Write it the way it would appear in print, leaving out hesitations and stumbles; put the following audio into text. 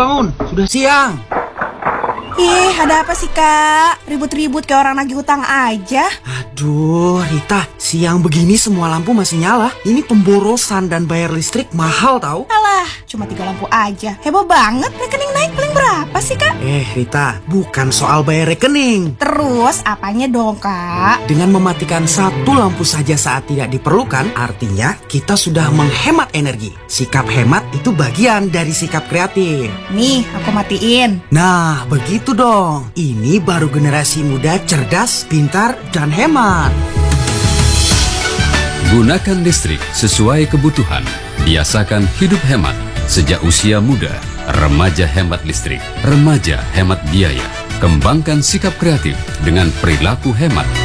bangun, sudah siang. Ih, ada apa sih, Kak? Ribut-ribut kayak orang nagih utang aja. Aduh, Rita, siang begini semua lampu masih nyala. Ini pemborosan dan bayar listrik mahal tahu. Alah, cuma 3 lampu aja. Heboh banget, rekening naik paling berapa sih, Kak? Rita, bukan soal bayar rekening. Terus, apanya dong, Kak? Dengan mematikan satu lampu saja saat tidak diperlukan, artinya kita sudah menghemat energi. Sikap hemat itu bagian dari sikap kreatif. Nih, aku matiin. Nah, begitu dong. Ini baru generasi muda cerdas, pintar, dan hemat. Gunakan listrik sesuai kebutuhan. Biasakan hidup hemat sejak usia muda. Remaja hemat listrik, remaja hemat biaya. Kembangkan sikap kreatif dengan perilaku hemat.